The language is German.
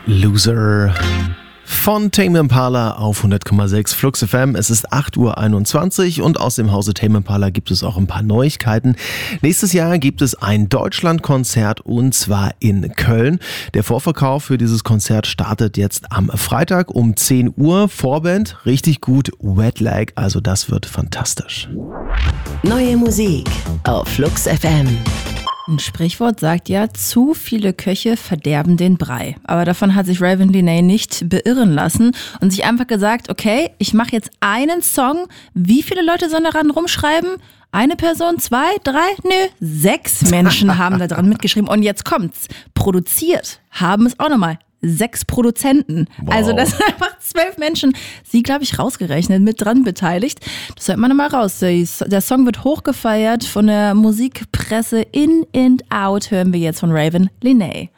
Loser von Tame Impala auf 100,6 Flux FM. Es ist 8:21 Uhr und aus dem Hause Tame Impala gibt es auch ein paar Neuigkeiten. Nächstes Jahr gibt es ein Deutschlandkonzert und zwar in Köln. Der Vorverkauf für dieses Konzert startet jetzt am Freitag um 10 Uhr. Vorband, richtig gut, Wet Leg, also das wird fantastisch. Neue Musik auf Flux FM. Ein Sprichwort sagt ja, zu viele Köche verderben den Brei. Aber davon hat sich Raven Lenae nicht beirren lassen und sich einfach gesagt, okay, ich mache jetzt einen Song. Wie viele Leute sollen daran rumschreiben? Eine Person, 2, 3? Nö, 6 Menschen haben da dran mitgeschrieben. Und jetzt kommt's. Produziert haben es auch nochmal 6 Produzenten. Wow. Also das sind einfach 12 Menschen, sie, glaube ich, rausgerechnet, mit dran beteiligt. Das hört man nochmal raus. Der Song wird hochgefeiert von der Musikpresse In and Out, hören wir jetzt von Raven Lenae.